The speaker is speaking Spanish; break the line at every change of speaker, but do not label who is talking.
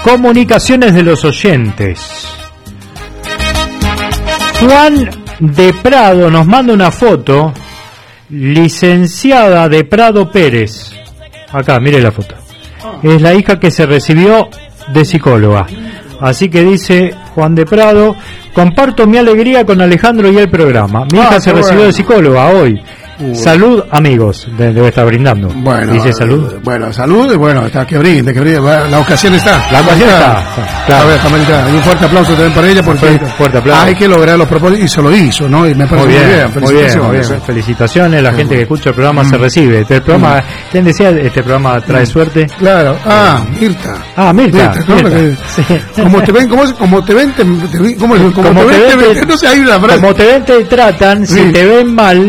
comunicaciones de los oyentes. Juan de Prado nos manda una foto. Licenciada de Prado Pérez. Acá, mire la foto. Es la hija que se recibió de psicóloga. Así que dice Juan de Prado: comparto mi alegría con Alejandro y el programa. Mi hija se recibió de psicóloga hoy. Salud, amigos. Debe estar brindando.
Bueno,
dice salud.
Bueno, salud, bueno, está que brinde. La ocasión está.
La ocasión está.
Claro. A ver, Camarita, y un fuerte aplauso también para ella, porque
fuerte aplauso.
Hay que lograr los propósitos, y se lo hizo, ¿no? Y me parece muy bien.
Felicitaciones. Felicitaciones. La gente que escucha el programa se recibe. Este programa, ¿quién decía? Este programa trae suerte.
Claro. Mirta.
Mirta.
Sí. Como te ven, no sé, hay una frase.
Como te ven, te tratan. Si te ven mal,